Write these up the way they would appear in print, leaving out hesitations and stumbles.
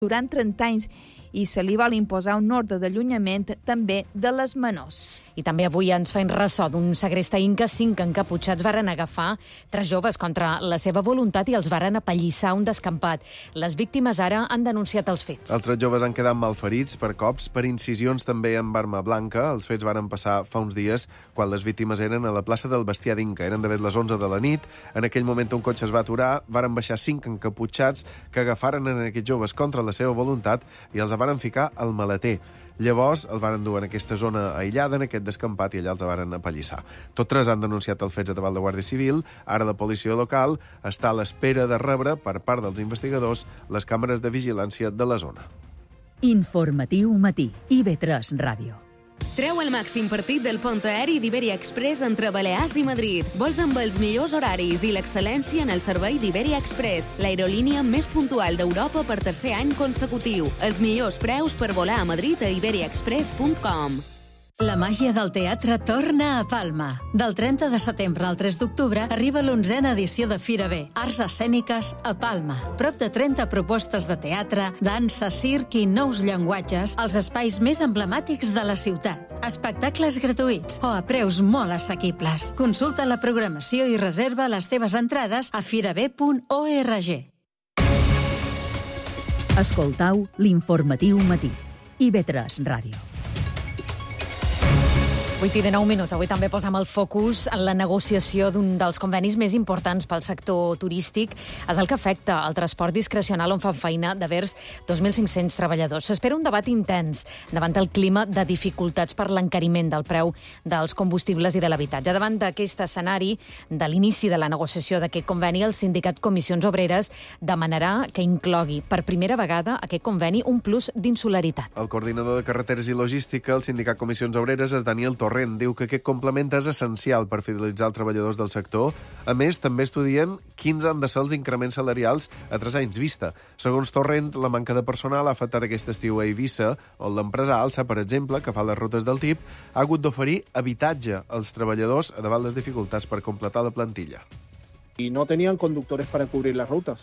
durant 30 anys i se li vol imposar un ordre d'allunyament també de les menors. I també avui ens feim ressò d'un segrest a Inca. 5 encaputxats varen agafar 3 joves contra la seva voluntat i els varen apallissar un descampat. Les víctimes ara han denunciat els fets. Els 3 joves han quedat malferits per cops, per incisions també amb arma blanca. Els fets varen passar fa uns dies quan les víctimes eren a la plaça del Bestiar d'Inca. Eren d'haver les 11 de la nit. En aquell moment un cotxe es va aturar, varen baixar 5 encaputxats que agafaren en aquests joves contra la seva voluntat i els varen ficar al maleter. Llavors el varen dur en aquesta zona aïllada, en aquest descampat, i allà els varen apallissar. Tots 3 han denunciat els fets davant la Guàrdia Civil. Ara la policia local està a l'espera de rebre, per part dels investigadors, les càmeres de vigilància de la zona. Informatiu matí. IB3 Ràdio. Treu el màxim partit del pont aeri d'Iberia Express entre Balears i Madrid. Vols amb els millors horaris i l'excel·lència en el servei d'Iberia Express, l'aerolínia més puntual d'Europa per 3è any consecutiu. Els millors preus per volar a Madrid a iberiaexpress.com. La màgia del teatre torna a Palma. Del 30 de setembre al 3 d'octubre arriba l'11a edició de Fira B, Arts Escèniques a Palma. Prop de 30 propostes de teatre, dansa, circ i nous llenguatges als espais més emblemàtics de la ciutat. Espectacles gratuïts o a preus molt assequibles. Consulta la programació i reserva les teves entrades a firab.org. Escoltau l'informatiu matí. IB3 Ràdio. 8 i 19 minuts. Avui també posem el focus en la negociació d'un dels convenis més importants pel sector turístic. És el que afecta el transport discrecional on fan feina de vers 2.500 treballadors. S'espera un debat intens davant el clima de dificultats per l'encariment del preu dels combustibles i de l'habitatge. Davant d'aquest escenari, de l'inici de la negociació d'aquest conveni, el sindicat Comissions Obreres demanarà que inclogui per primera vegada aquest conveni un plus d'insularitat. El coordinador de carreteres i logística, el sindicat Comissions Obreres, és Daniel Torrent. Diu que aquest complement és essencial per fidelitzar els treballadors del sector. A més, també estudien quins han de ser els increments salarials a 3 anys vista. Segons Torrent, la manca de personal ha afectat aquest estiu a Eivissa, on l'empresa Alsa, per exemple, que fa les rutes del TIP, ha hagut d'oferir habitatge als treballadors davant les dificultats per completar la plantilla. Y no tenían conductores para cubrir las rutas.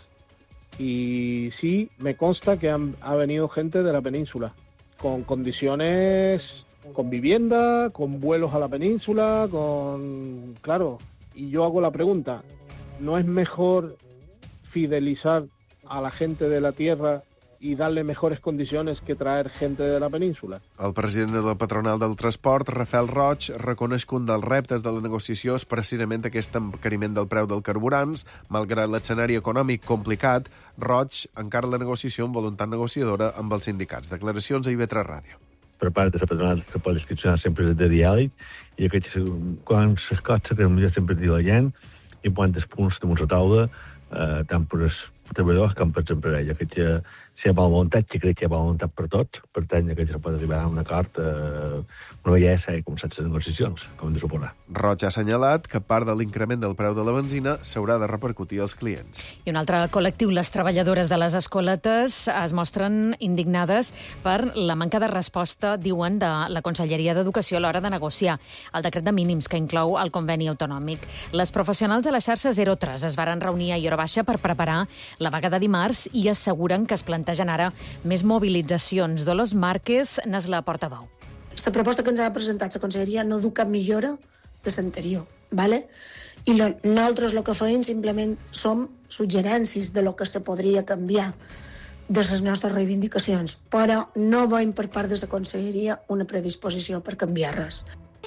Y sí, me consta que ha venido gente de la península, con condiciones, con vivienda, con vuelos a la península, con... Claro, y yo hago la pregunta, ¿no es mejor fidelizar a la gente de la tierra i darle mejores condiciones que traer gente de la península? El president de la patronal del transport, Rafael Roig, reconeix que un dels reptes de la negociació és precisament aquest encariment del preu dels carburants. Malgrat l'escenari econòmic complicat, Roig encara la negociació amb voluntat negociadora amb els sindicats. Declaracions a IB3 Ràdio. Per part de la patronal se pot descripcionar sempre de diàleg i quan les coses que millor sempre diu la gent i quan els punts damunt la taula tant per als treballadors com per les empreses. Si hi ha bona voluntat, sí crec que hi ha bona voluntat per tots, per tant, que se pot arribar a un acord, una bellesa i començar les negociacions, com hem de suposar. Roig ha assenyalat que part de l'increment del preu de la benzina s'haurà de repercutir als clients. I un altre col·lectiu, les treballadores de les escoletes, es mostren indignades per la manca de resposta, diuen, de la Conselleria d'Educació a l'hora de negociar el decret de mínims que inclou el conveni autonòmic. Les professionals de la xarxa 03 es varen reunir a Iorabaixa per preparar la vaga de dimarts i asseguren que es plantegen ara més mobilitzacions. Dolors Márquez n'és la portaveu. La proposta que ens ha presentat la Conselleria no du cap millora de l'anterior, ¿vale? I nosaltres el que feim simplement som suggerències de lo que se podria canviar de les nostres reivindicacions, però no veiem per part de la Conselleria una predisposició per canviar res.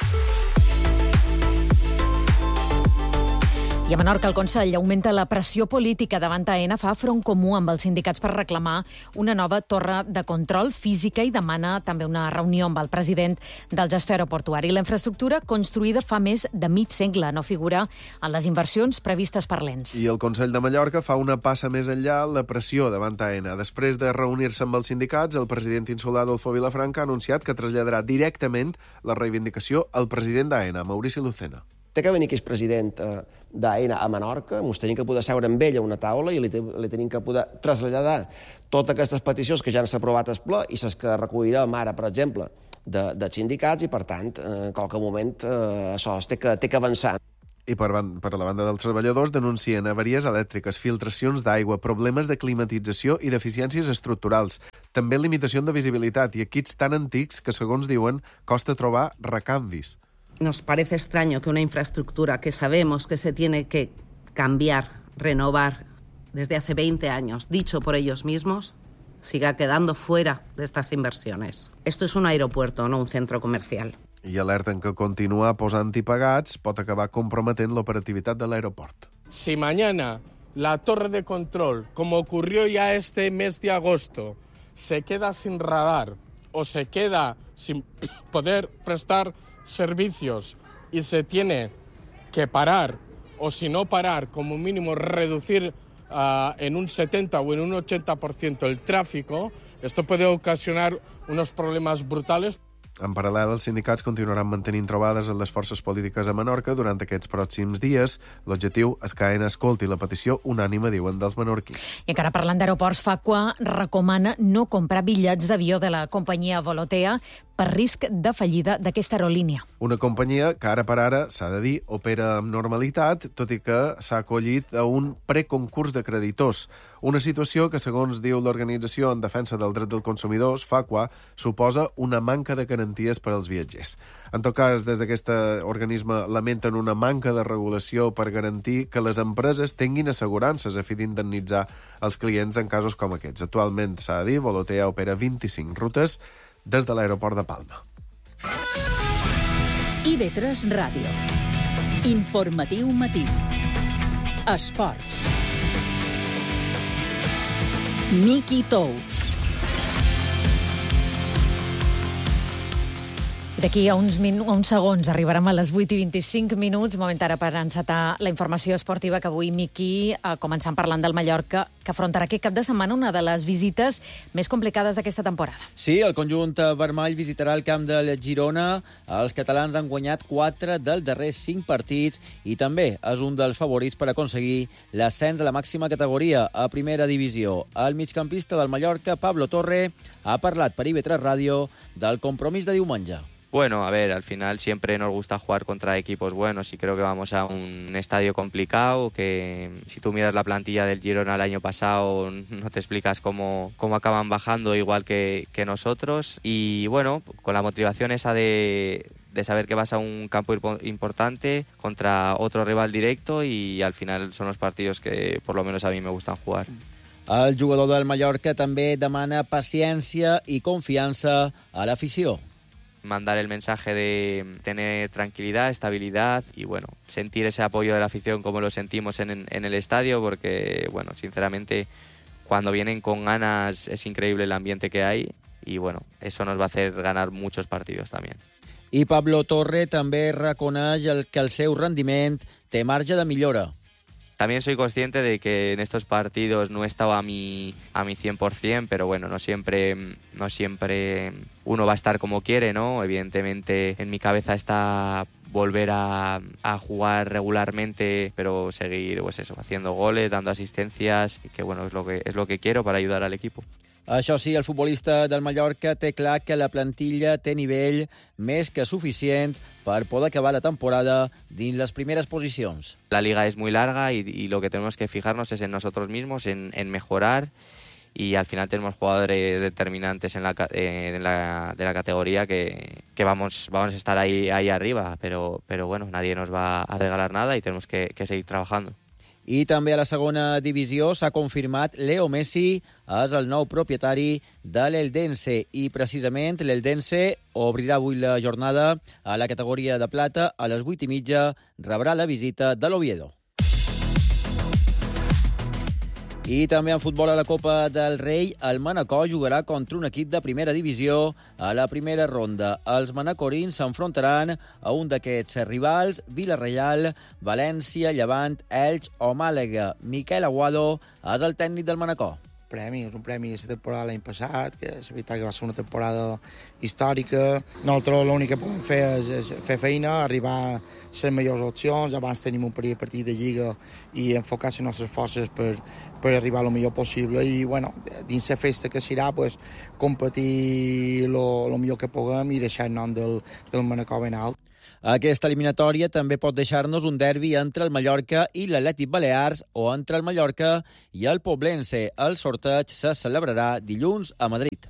I a Menorca, el Consell augmenta la pressió política davant AENA, fa front comú amb els sindicats per reclamar una nova torre de control física i demana també una reunió amb el president del gestor aeroportuari. La infraestructura, construïda fa més de mig segle, no figura en les inversions previstes per l'ENS. I el Consell de Mallorca fa una passa més enllà la pressió davant AENA. Després de reunir-se amb els sindicats, el president insular Adolfo Vilafranca ha anunciat que traslladarà directament la reivindicació al president d'AENA, Maurici Lucena. Té que venir aquest president d'AENA a Menorca, ens tenim que poder seure amb ell a una taula i li tenim que poder traslladar totes aquestes peticions que ja han aprovat al ple i les que recollirem ara, per exemple, dels sindicats i, per tant, en qualsevol moment això té que avançar. I per la banda dels treballadors denuncien avaries elèctriques, filtracions d'aigua, problemes de climatització i deficiències estructurals. També limitació de visibilitat i equips tan antics que, segons diuen, costa trobar recanvis. Nos parece extraño que una infraestructura que sabemos que se tiene que cambiar, renovar desde hace 20 años, dicho por ellos mismos, siga quedando fuera de estas inversiones. Esto es un aeropuerto, no un centro comercial. I alerten que continuar posant-hi pagats pot acabar comprometent l'operativitat de l'aeroport. Si mañana la torre de control, como ocurrió ya este mes de agosto, se queda sin radar o se queda sin poder prestar servicios y se tiene que parar, o si no parar, como mínimo reducir en un 70 o en un 80% el tráfico, esto puede ocasionar unos problemas brutales. En paral·lel, els sindicats continuaran mantenint trobades amb les forces polítiques a Menorca durant aquests pròxims dies. L'objectiu és que AENA escolti la petició unànime, diuen, dels menorquins. I encara parlant d'aeroports, Facua recomana no comprar bitllets d'avió de la companyia Volotea per risc de fallida d'aquesta aerolínia. Una companyia que ara per ara, s'ha de dir, opera amb normalitat, tot i que s'ha acollit a un preconcurs de creditors. Una situació que, segons diu l'Organització en Defensa del Dret dels Consumidors, Facua, suposa una manca de garanties per als viatgers. En tot cas, des d'aquest organisme lamenten una manca de regulació per garantir que les empreses tinguin assegurances a fi d'indemnitzar els clients en casos com aquests. Actualment, s'ha de dir, Volotea opera 25 rutes des de l'aeroport de Palma. IB3 Ràdio. Informatiu matí. Esports. Miqui Tous. D'aquí a uns segons arribarem a les 8:25, moment ara per encetar la informació esportiva, que avui, Miqui, començant parlant del Mallorca, que afrontarà aquest cap de setmana una de les visites més complicades d'aquesta temporada. Sí, el conjunt vermell visitarà el camp del Girona. Els catalans han guanyat 4 dels darrers 5 partits i també és un dels favorits per aconseguir l'ascens a la màxima categoria, a primera divisió. El migcampista del Mallorca, Pablo Torre, ha parlat per IB3 Ràdio del compromís de diumenge. Bueno, a ver, al final siempre nos gusta jugar contra equipos buenos y creo que vamos a un estadio complicado, que si tú miras la plantilla del Girona el año pasado no te explicas cómo acaban bajando igual que nosotros. Y bueno, con la motivación esa de saber que vas a un campo importante contra otro rival directo, y al final son los partidos que por lo menos a mí me gustan jugar. El jugador del Mallorca també demana paciència i confiança a l'afició. Mandar el mensaje de tener tranquilidad, estabilidad y bueno, sentir ese apoyo de la afición como lo sentimos en el estadio, porque bueno, sinceramente cuando vienen con ganas es increíble el ambiente que hay y bueno, eso nos va a hacer ganar muchos partidos también. I Pablo Torre també reconeix que el seu rendiment té marge de millora. También soy consciente de que en estos partidos no he estado a mi 100%, pero bueno, no siempre uno va a estar como quiere, ¿no? Evidentemente en mi cabeza está volver a jugar regularmente, pero seguir pues eso, haciendo goles, dando asistencias, y que bueno, es lo que quiero para ayudar al equipo. Això sí, el futbolista del Mallorca té clar que la plantilla té nivell més que suficient per poder acabar la temporada dins les primeres posicions. La liga es muy larga y lo que tenemos que fijarnos es en nosotros mismos, en mejorar, y al final tenemos jugadores determinantes de la categoría que vamos a estar ahí arriba, pero bueno, nadie nos va a regalar nada y tenemos que seguir trabajando. I també a la segona divisió s'ha confirmat Leo Messi és el nou propietari de l'Eldense i precisament l'Eldense obrirà avui la jornada a la categoria de plata. A les 8:30 rebrà la visita de l'Oviedo. I també en futbol a la Copa del Rei, el Manacor jugarà contra un equip de primera divisió a la primera ronda. Els manacorins s'enfrontaran a un d'aquests rivals, Villarreal, València, Llevant, Elx o Màlaga. Miquel Aguado és el tècnic del Manacor. És un premi de la temporada l'any passat, que és veritat que va ser una temporada històrica. Nosaltres l'únic que podem fer és fer feina, arribar a les millors opcions. Abans tenim un partit de Lliga i enfocar les nostres forces per arribar el millor possible. I bueno, dins la festa que serà, pues, competir el millor que puguem i deixar el nom del Manacor ben alt. Aquesta eliminatòria també pot deixar-nos un derbi entre el Mallorca i l'Atlètic Balears o entre el Mallorca i el Poblense. El sorteig se celebrarà dilluns a Madrid.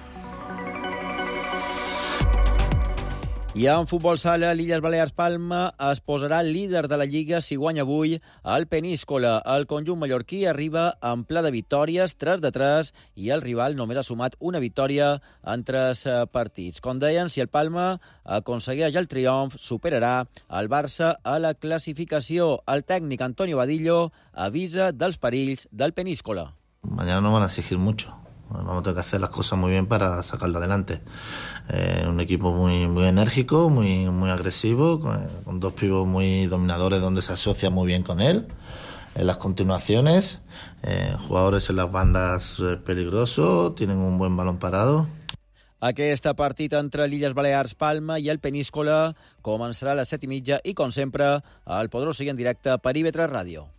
I en futbol sala, l'Illes Balears Palma es posarà líder de la Lliga si guanya avui al Peníscola. El conjunt mallorquí arriba en ple de victòries, 3-3, i el rival només ha sumat una victòria en 3 partits. Com deien, si el Palma aconsegueix el triomf, superarà el Barça a la classificació. El tècnic Antonio Vadillo avisa dels perills del Peníscola. Mañana nos van a exigir mucho. Vamos a tener que hacer las cosas muy bien para sacarlo adelante. Un equipo muy enérgico, muy agresivo, con dos pibos muy dominadores donde se asocia muy bien con él. En las continuaciones, jugadores en las bandas peligrosos, tienen un buen balón parado. Aquest partit entre l'Illes Balears Palma i el Peníscola començarà a les 7:30 i, com sempre, el podreu seguir en directe per IB3 Ràdio.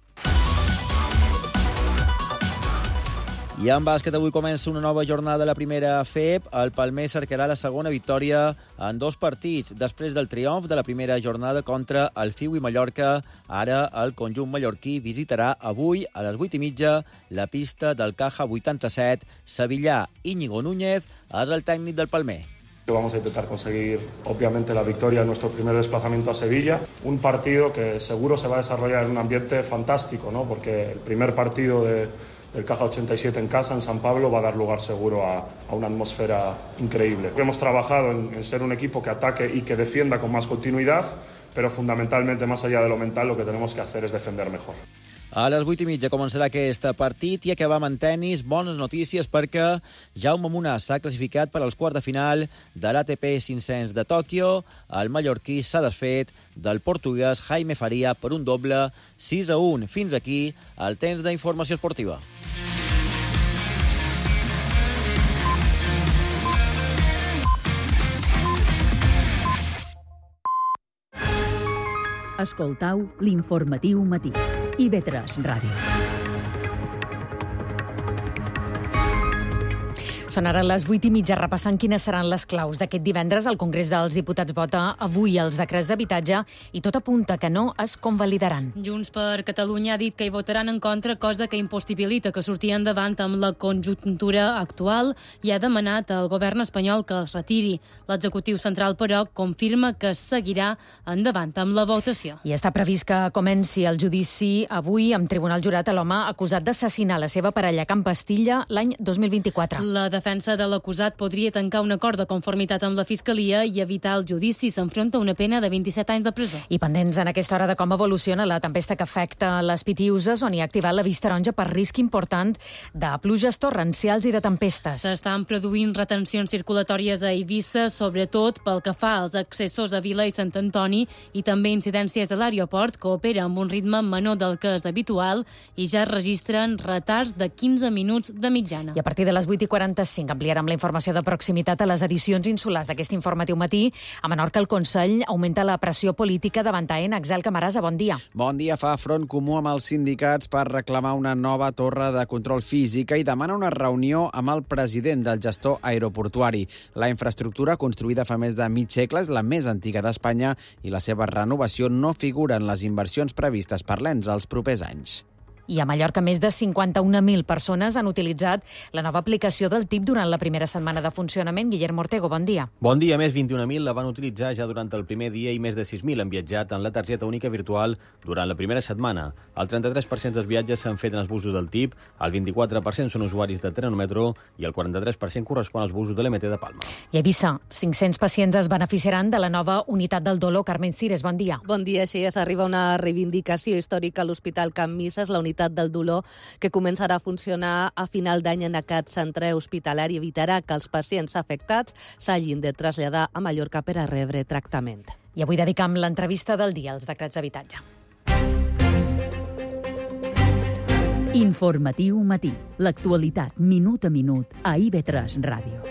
I en bàsquet avui comença una nova jornada a la primera FEP. El Palmer cercarà la segona victòria en 2 partits. Després del triomf de la primera jornada contra el FIU i Mallorca, ara el conjunt mallorquí visitarà avui a les 8:30 la pista del Caja 87. Sevillà. Íñigo Núñez és el tècnic del Palmer. Vamos a intentar conseguir, obviamente, la victoria en nuestro primer desplazamiento a Sevilla. Un partido que seguro se va a desarrollar en un ambiente fantástico, ¿no? Porque el primer partido del Caja 87 en casa, en San Pablo, va a dar lugar seguro a una atmósfera increíble. Hemos trabajado en ser un equipo que ataque y que defienda con más continuidad, pero fundamentalmente, más allá de lo mental, lo que tenemos que hacer es defender mejor. A les 8:30 començarà aquest partit i acabam en tennis. Bones notícies perquè Jaume Munar s'ha classificat per als quarts de final de l'ATP 500 de Tòquio. El mallorquí s'ha desfet del portuguès Jaime Faria per un doble 6-1. Fins aquí el temps d'informació esportiva. Escoltau l'informatiu matí. IB3 Ràdio. Són ara les 8:30, repassant quines seran les claus d'aquest divendres. El Congrés dels Diputats vota avui els decrets d'habitatge i tot apunta que no es convalidaran. Junts per Catalunya ha dit que hi votaran en contra, cosa que impossibilita que sortir endavant amb la conjuntura actual, i ha demanat al govern espanyol que els retiri. L'executiu central, però, confirma que seguirà endavant amb la votació. I està previst que comenci el judici avui amb tribunal jurat a l'home acusat d'assassinar la seva parella a Can Pastilla l'any 2024. La defensa de l'acusat podria tancar un acord de conformitat amb la Fiscalia i evitar el judici. S'enfronta a una pena de 27 anys de presó. I pendents en aquesta hora de com evoluciona la tempesta que afecta les Pitiüses, on hi ha activat l'avís taronja per risc important de pluges torrencials i de tempestes. S'estan produint retencions circulatòries a Eivissa, sobretot pel que fa als accessos a Vila i Sant Antoni, i també incidències a l'aeroport, que opera amb un ritme menor del que és habitual i ja registren retards de 15 minuts de mitjana. I a partir de les 8:45 ampliarem la informació de proximitat a les edicions insulars d'aquest informatiu matí. A Menorca, el Consell augmenta la pressió política davant Aena. Axel Camarasa, bon dia. Bon dia. Fa front comú amb els sindicats per reclamar una nova torre de control física i demana una reunió amb el president del gestor aeroportuari. La infraestructura, construïda fa més de mig segle, és la més antiga d'Espanya i la seva renovació no figura en les inversions previstes per l'ENS els propers anys. I a Mallorca, més de 51.000 persones han utilitzat la nova aplicació del TIP durant la primera setmana de funcionament. Guillermo Ortego, bon dia. Bon dia. Més 21.000 la van utilitzar ja durant el primer dia i més de 6.000 han viatjat en la targeta única virtual durant la primera setmana. El 33% dels viatges s'han fet en els busos del TIP, el 24% són usuaris de tren o metro i el 43% correspon als busos de l'MT de Palma. I a Eivissa, 500 pacients es beneficiaran de la nova unitat del dolor. Carmen Cires, bon dia. Bon dia. Així s'arriba una reivindicació històrica a l'Hospital Can Misses, la unitat del dolor, que començarà a funcionar a final d'any en aquest centre hospitalari. Evitarà que els pacients afectats s'hagin de traslladar a Mallorca per a rebre tractament. I avui dedicam l'entrevista del dia als decrets d'habitatge. Informatiu matí. L'actualitat minut a minut a IB3 Ràdio.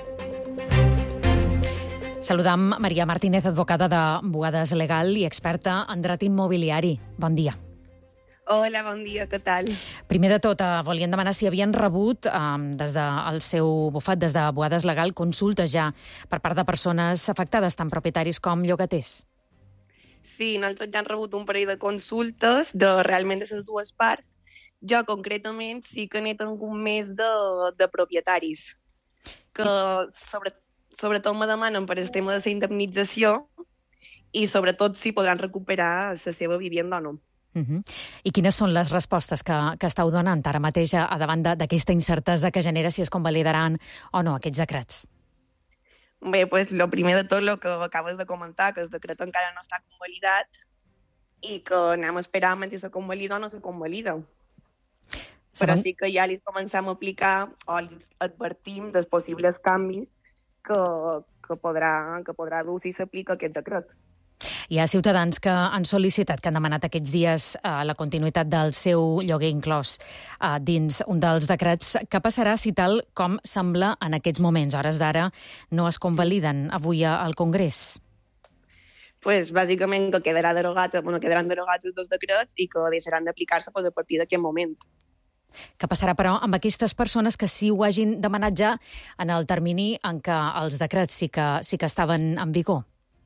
Saludam Maria Martínez, advocada de Boades Legal i experta en dret immobiliari. Bon dia. Hola, bon dia, què tal? Primer de tot, volien demanar si havien rebut des del seu bufet, des de Boades Legal, consultes ja per part de persones afectades, tant propietaris com llogaters. Sí, nosaltres ja hem rebut un parell de consultes realment de les dues parts. Jo, concretament, sí que n'he tingut més de propietaris, que sobretot me demanen per el tema de la indemnització i sobretot si podran recuperar la seva vivienda o no. I quines són les respostes que esteu donant ara mateix a davant d'aquesta incertesa que genera si es convalidaran o no aquests decrets? Bé, doncs, el primer de tot, el que acabes de comentar, que el decret encara no està convalidat i que anem a esperar mentre se convalida o no se convalida. Però sí que ja li comencem a aplicar o li advertim dels possibles canvis que podrà dur si s'aplica aquest decret. Hi ha ciutadans que han sol·licitat, que han demanat aquests dies la continuïtat del seu lloguer inclòs dins un dels decrets. Què passarà si tal com sembla en aquests moments, hores d'ara, no es convaliden avui al Congrés? Pues, bàsicament que quedaran derogats els dos decrets i que deixaran d'aplicar-se a partir d'aquest moment. Què passarà, però, amb aquestes persones que sí ho hagin demanat ja en el termini en què els decrets sí que estaven en vigor?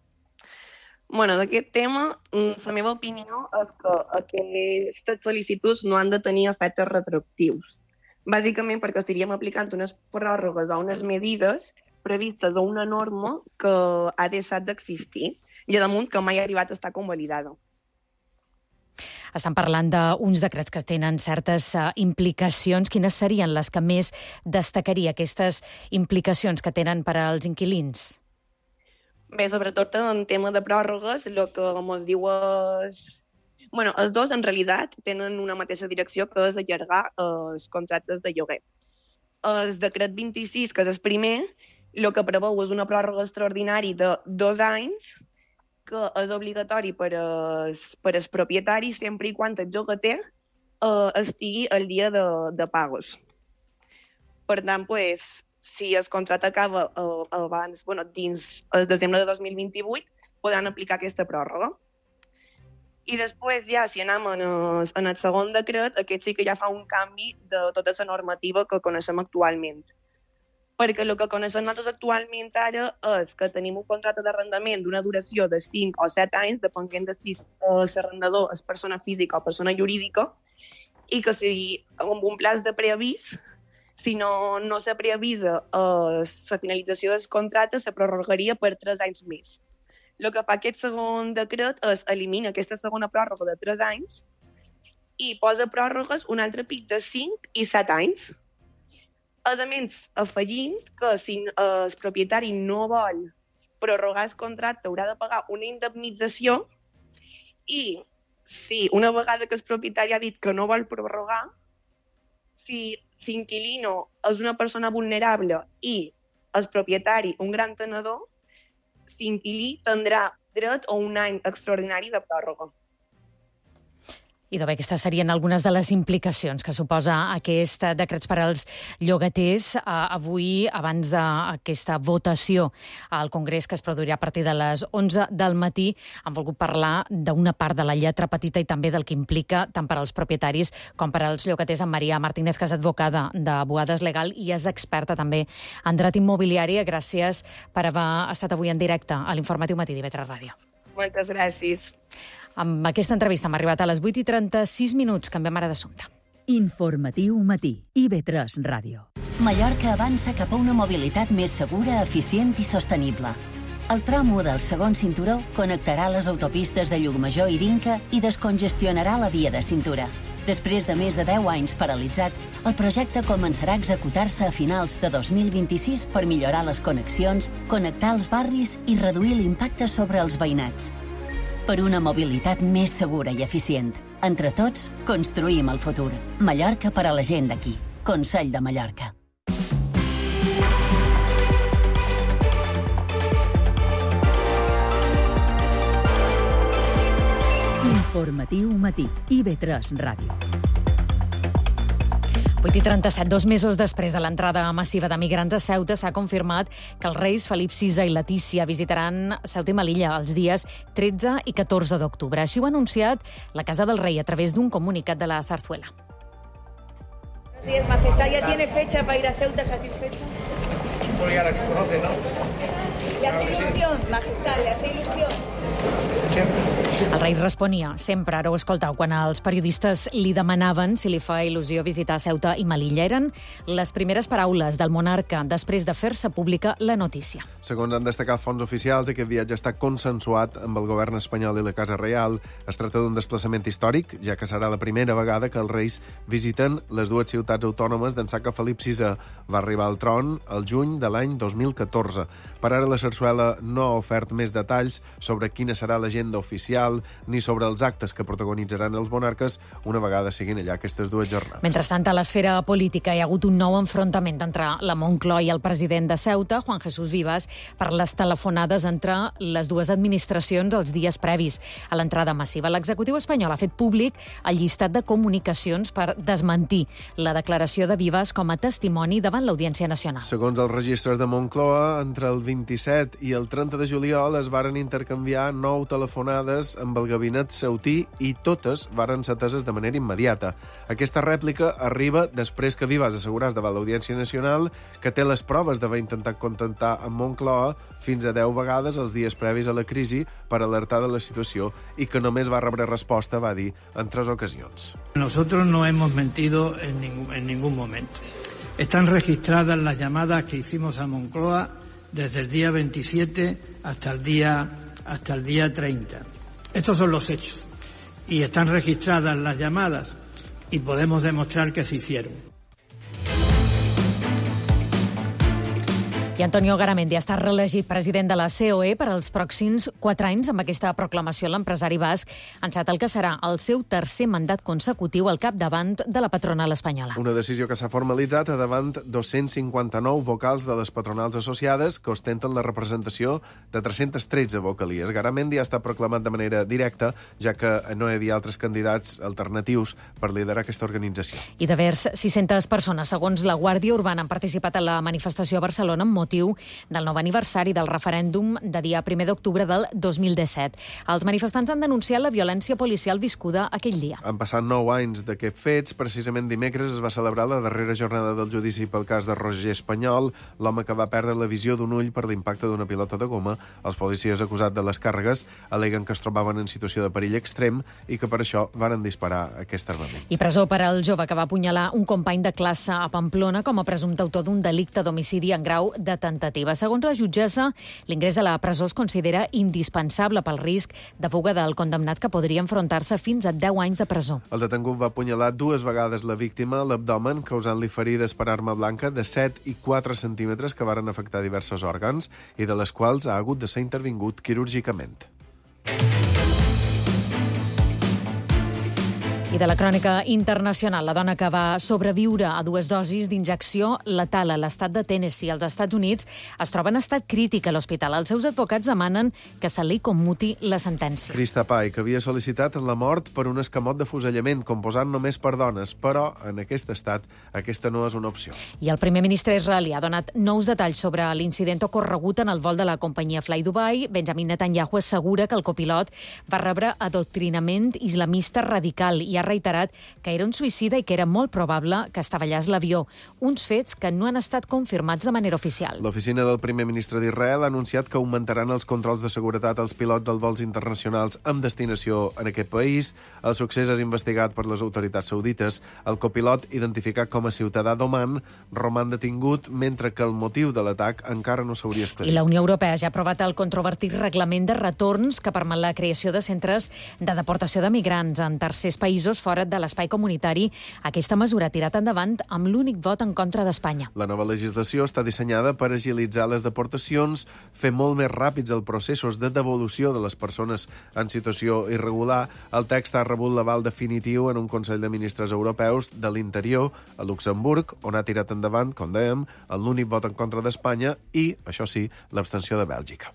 Bueno, d'aquest tema, la meva opinió és que aquestes sol·licituds no han de tenir efectes retroactius. Bàsicament perquè estaríem aplicant unes pròrrogues o unes medides previstes a una norma que ha deixat d'existir i, a damunt, que mai ha arribat a estar convalidada. Estan parlant d'uns decrets que tenen certes implicacions. Quines serien les que més destacaria, aquestes implicacions que tenen per als inquilins? Bé, sobretot en tema de pròrrogues, el que ens diu és... Bueno, els dos, en realitat, tenen una mateixa direcció, que és allargar els contractes de lloguer. El decret 26, que és el primer, el que preveu és una pròrroga extraordinària de 2 anys, que és obligatori per als propietaris sempre i quan el llogater estigui al dia de pagos. Per tant, si el contracte acaba abans, dins el desembre de 2028, podran aplicar aquesta pròrroga. I després, ja, si anem en el segon decret, aquest sí que ja fa un canvi de tota la normativa que coneixem actualment. Perquè el que coneixem nosaltres actualment ara és que tenim un contracte d'arrendament d'una duració de 5 o 7 anys, depenent de si l'arrendador és persona física o persona jurídica, i que si amb un plaç de preavís, si no se preavisa la finalització del contracte, se prorrogaria per 3 anys més. El que fa aquest segon decret és eliminar aquesta segona pròrroga de 3 anys i posa pròrrogues un altre pic de 5 i 7 anys. A més, afegint que si el propietari no vol prorrogar el contracte haurà de pagar una indemnització i si una vegada que el propietari ha dit que no vol prorrogar, si l'inquilino és una persona vulnerable i el propietari un gran tenedor, l'inquilí tindrà dret a un any extraordinari de pròrroga. I bé, aquestes serien algunes de les implicacions que suposa aquest decret per als llogaters. Avui, abans d'aquesta votació al Congrés, que es produirà a partir de les 11 del matí, han volgut parlar d'una part de la lletra petita i també del que implica tant per als propietaris com per als llogaters. En Maria Martínez, que és advocada de Boades Legal i és experta també en dret immobiliari. Gràcies per haver estat avui en directe a l'Informatiu Matí d'IV3 Ràdio. Moltes gràcies. Amb aquesta entrevista hem arribat a les 8:36. Canviem ara d'assumpte. Informatiu Matí, IV3 Ràdio. Mallorca avança cap a una mobilitat més segura, eficient i sostenible. El tram 1 del segon cinturó connectarà les autopistes de Llucmajor i d'Inca i descongestionarà la via de cintura. Després de més de 10 anys paralitzat, el projecte començarà a executar-se a finals de 2026 per millorar les connexions, connectar els barris i reduir l'impacte sobre els veïnats. Per una mobilitat més segura i eficient. Entre tots, construïm el futur. Mallorca per a la gent d'aquí. Consell de Mallorca. Informatiu Matí, IV3 Ràdio. 8:37, 2 mesos després de l'entrada massiva de migrants a Ceuta, s'ha confirmat que els reis Felip VI i Letícia visitaran Ceuta i Melilla els dies 13 i 14 d'octubre. Així ho ha anunciat la Casa del Rei a través d'un comunicat de la Zarzuela. Buenos días, Majestad. ¿Ya tiene fecha para ir a Ceuta satisfecha? Pues ya la conoce, ¿no? ¿Le hace ilusión, Majestad? ¿Le hace ilusión? Siempre. El rei responia sempre, ara ho escoltau, quan els periodistes li demanaven si li fa il·lusió visitar Ceuta i Melilla. Eren les primeres paraules del monarca després de fer-se pública la notícia. Segons han destacat fonts oficials, aquest viatge està consensuat amb el govern espanyol i la Casa Reial. Es tracta d'un desplaçament històric, ja que serà la primera vegada que els reis visiten les dues ciutats autònomes d'ençà que Felip VI va arribar al tron el juny de l'any 2014. Per ara, la Sarsuela no ha ofert més detalls sobre quina serà l'agenda oficial ni sobre els actes que protagonitzaran els monarques una vegada siguin allà aquestes dues jornades. Mentrestant, a l'esfera política hi ha hagut un nou enfrontament entre la Moncloa i el president de Ceuta, Juan Jesús Vivas, per les telefonades entre les dues administracions els dies previs a l'entrada massiva. L'executiu espanyol ha fet públic el llistat de comunicacions per desmentir la declaració de Vivas com a testimoni davant l'Audiència Nacional. Segons els registres de Moncloa, entre el 27 i el 30 de juliol es varen intercanviar 9 telefonades amb el gabinet ceutí i totes varen ser ateses de manera immediata. Aquesta rèplica arriba després que Vivas asseguràs davant l'Audiència Nacional que té les proves d'haver intentat contactar amb Moncloa fins a 10 vegades els dies previs a la crisi per alertar de la situació i que només va rebre resposta, va dir, en 3 ocasions. Nosotros no hemos mentido en ningún momento. Están registradas las llamadas que hicimos a Moncloa desde el día 27 hasta el día 30. Estos son los hechos. Y están registradas las llamadas y podemos demostrar que se hicieron. I Antonio Garamendi està reelegit president de la COE per als pròxims 4 anys. Amb aquesta proclamació, l'empresari basc ha enceta el que serà el seu tercer mandat consecutiu al capdavant de la patronal espanyola. Una decisió que s'ha formalitzat davant 259 vocals de les patronals associades que ostenten la representació de 313 vocalies. Garamendi ha estat proclamat de manera directa, ja que no hi havia altres candidats alternatius per liderar aquesta organització. I de vers 600 persones, segons la Guàrdia Urbana, han participat en la manifestació a Barcelona amb motiu del 9 aniversari del referèndum de dia 1 d'octubre del 2017. Els manifestants han denunciat la violència policial viscuda aquell dia. Han passat 9 anys d'aquests fets. Precisament dimecres es va celebrar la darrera jornada del judici pel cas de Roger Espanyol, l'home que va perdre la visió d'un ull per l'impacte d'una pilota de goma. Els policies acusats de les càrregues al·leguen que es trobaven en situació de perill extrem i que per això varen disparar aquest armament. I presó per al jove que va apunyalar un company de classe a Pamplona com a presumpte autor d'un delicte d'homicidi en grau de tentativa. Segons la jutgessa, l'ingrés a la presó es considera indispensable pel risc de fuga del condemnat, que podria enfrontar-se fins a 10 anys de presó. El detengut va apunyalar 2 vegades la víctima a l'abdomen, causant-li ferides per arma blanca de 7 i 4 centímetres que varen afectar diversos òrgans i de les quals ha hagut de ser intervingut quirúrgicament. I de la crònica internacional, la dona que va sobreviure a 2 dosis d'injecció letal a l'estat de Tennessee, als Estats Units, es troba en estat crític a l'hospital. Els seus advocats demanen que se li commuti la sentència. Krista Pai, que havia sol·licitat la mort per un escamot de fusellament, composant només per dones, però en aquest estat aquesta no és una opció. I el primer ministre israelí ha donat nous detalls sobre l'incident ocorregut en el vol de la companyia Fly Dubai. Benjamin Netanyahu assegura que el copilot va rebre adoctrinament islamista radical i ha reiterat que era un suïcida i que era molt probable que estavellàs l'avió. Uns fets que no han estat confirmats de manera oficial. L'oficina del primer ministre d'Israel ha anunciat que augmentaran els controls de seguretat als pilots dels vols internacionals amb destinació en aquest país. El succés és investigat per les autoritats saudites. El copilot, identificat com a ciutadà d'Oman, roman detingut, mentre que el motiu de l'atac encara no s'hauria esclarit. I la Unió Europea ja ha aprovat el controvertit reglament de retorns que permet la creació de centres de deportació de migrants en tercers països fora de l'espai comunitari. Aquesta mesura ha tirat endavant amb l'únic vot en contra d'Espanya. La nova legislació està dissenyada per agilitzar les deportacions, fer molt més ràpids els processos de devolució de les persones en situació irregular. El text ha rebut l'aval definitiu en un Consell de Ministres Europeus de l'Interior a Luxemburg, on ha tirat endavant, com dèiem, l'únic vot en contra d'Espanya i, això sí, l'abstenció de Bèlgica.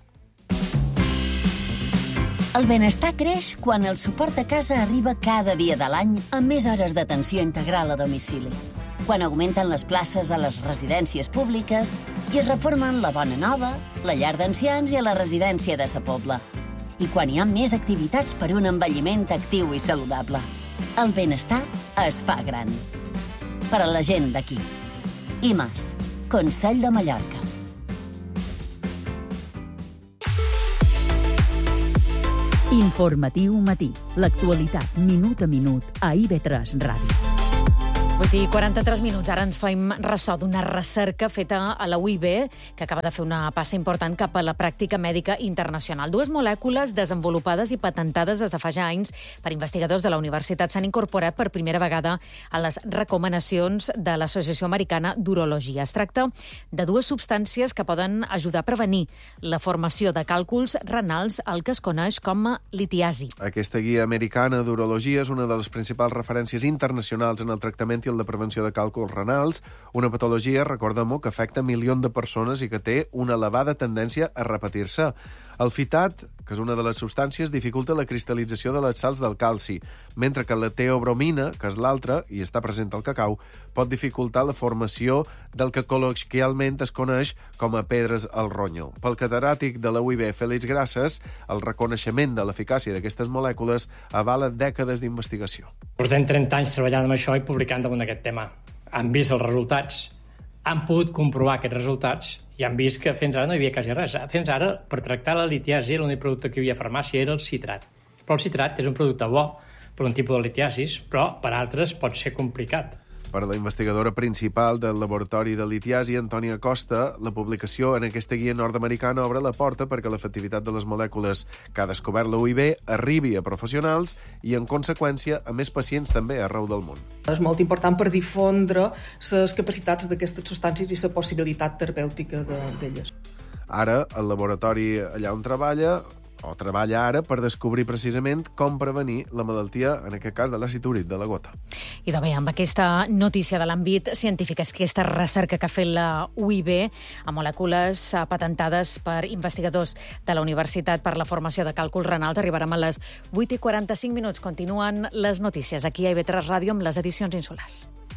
El benestar creix quan el suport a casa arriba cada dia de l'any amb més hores d'atenció integral a domicili. Quan augmenten les places a les residències públiques i es reformen la Bona Nova, la llar d'ancians i a la residència de Sa Pobla. I quan hi ha més activitats per un envelliment actiu i saludable. El benestar es fa gran. Per a la gent d'aquí. IMAS, Consell de Mallorca. Informatiu matí. L'actualitat minut a minut a IB3 Ràdio. 8:43. Ara ens fem ressò d'una recerca feta a la UIB que acaba de fer una passa important cap a la pràctica mèdica internacional. 2 molècules desenvolupades i patentades des de fa ja anys per investigadors de la universitat s'han incorporat per primera vegada a les recomanacions de l'Associació Americana d'Urologia. Es tracta de 2 substàncies que poden ajudar a prevenir la formació de càlculs renals, el que es coneix com a litiasi. Aquesta guia americana d'urologia és una de les principals referències internacionals en el tractament i el de prevenció de càlculs renals, una patologia, recordem-ho, que afecta milions de persones i que té una elevada tendència a repetir-se. El fitat, que és una de les substàncies, dificulta la cristal·lització de les sals del calci, mentre que la teobromina, que és l'altra, i està present al cacau, pot dificultar la formació del que col·loquialment es coneix com a pedres al ronyó. Pel catedràtic de la UIB, Félix Grases, el reconeixement de l'eficàcia d'aquestes molècules avala dècades d'investigació. Portem 30 anys treballant amb això i publicant damunt d'aquest tema. Han vist els resultats, han pogut comprovar aquests resultats i han vist que fins ara no hi havia quasi res. Fins ara, per tractar la litiasi, l'únic producte que hi havia a farmàcia era el citrat. Però el citrat és un producte bo per un tipus de litiasis, però per altres pot ser complicat. Per la investigadora principal del laboratori de litiasi, Antònia Costa, la publicació en aquesta guia nord-americana obre la porta perquè l'efectivitat de les molècules que ha descobert la UIB arribi a professionals i, en conseqüència, a més pacients també arreu del món. És molt important per difondre les capacitats d'aquestes substàncies i la possibilitat terapèutica d'elles. Ara, el laboratori allà on treballa ara per descobrir precisament com prevenir la malaltia, en aquest cas de l'àcid úric, de la gota. I de bé, amb aquesta notícia de l'àmbit científic, és que aquesta recerca que ha fet la UIB amb molècules patentades per investigadors de la Universitat per la formació de càlculs renals, arribarem a les 8:45. Continuen les notícies aquí a IB3 Ràdio amb les edicions insulars.